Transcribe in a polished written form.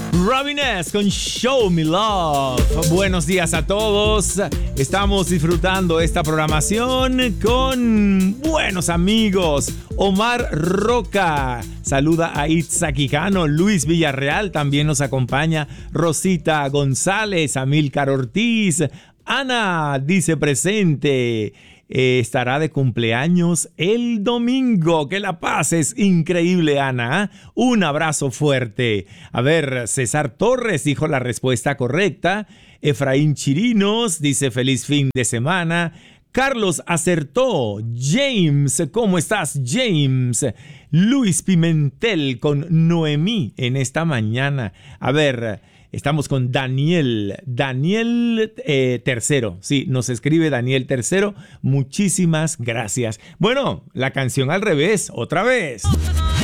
Robin S. con Show Me Love. Buenos días a todos. Estamos disfrutando esta programación con buenos amigos. Omar Roca saluda a Itza Quijano. Luis Villarreal también nos acompaña. Rosita González, Amílcar Ortiz. Ana dice presente. Estará de cumpleaños el domingo. Que la pases increíble, Ana. Un abrazo fuerte. A ver, César Torres dijo la respuesta correcta. Efraín Chirinos dice feliz fin de semana. Carlos acertó. James, ¿cómo estás, James? Luis Pimentel con Noemí en esta mañana. A ver, estamos con Daniel Tercero. Sí, nos escribe Daniel Tercero. Muchísimas gracias. Bueno, la canción al revés, otra vez.